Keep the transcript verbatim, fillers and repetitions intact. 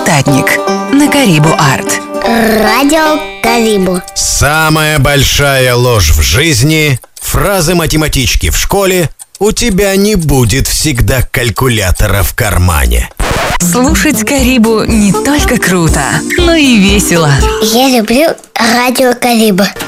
Цитатник на Карибу Арт. Радио Карибу. Самая большая ложь в жизни — фразы математички в школе: «У тебя не будет всегда калькулятора в кармане». Слушать Карибу не только круто, но и весело. Я люблю Радио Карибу.